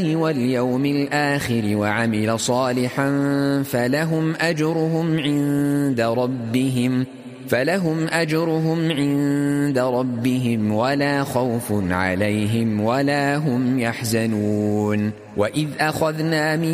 واليوم الآخر وعمل صالحا فلهم أجرهم عند ربهم ولا خوف عليهم ولا هم يحزنون. وإذ أخذنا